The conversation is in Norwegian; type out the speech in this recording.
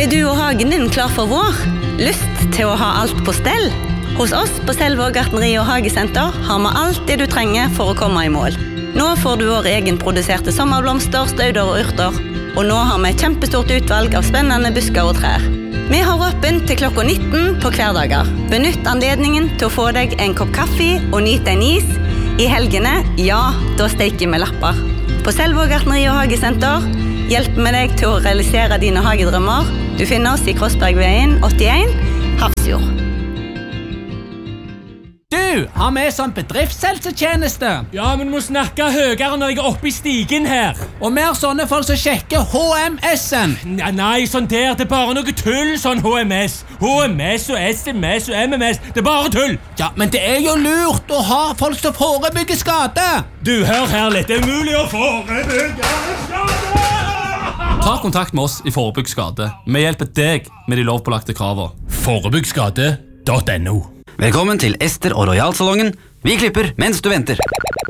du og hagen din klar for vår? Lyst til å ha alt på stell? Hos oss på Selvåg gartneri og hagesenter har vi alt det du trenger for å komme i mål. Nå får du vår egenproduserte sommerblomster, stauder og urter. Og nå har vi et kjempestort utvalg av spennende busker og trær. Vi har åpent til klokka 19 på hverdager. Benytt anledningen til å få deg en kopp kaffe og nyte en is. I helgene, ja, da steker vi lapper. På Selvåg gartneri og hagesenter hjelper vi deg til å realisere dine hagedrømmer. Du finner oss i Krossbergveien 81, Hafrsfjord. Du, har vi sånn bedriftshelsetjeneste? Ja, men du må snakke høyere når jeg er oppe i stigen her. Og vi har sånne folk som sjekker HMS-en. Nei, sånn der, det er bare noe tull, sånn HMS. HMS og SMS og MMS, det er bare tull. Ja, men det er jo lurt å ha folk som forebygger skade. Du, hør her litt, det er mulig å forebygge skade. Ta kontakt med oss i Forebygg skade. Vi hjelper deg med de lovpålagte kravene. Forebyggskade.no. Velkommen til Ester og Royal-salongen. Vi klipper mens du venter.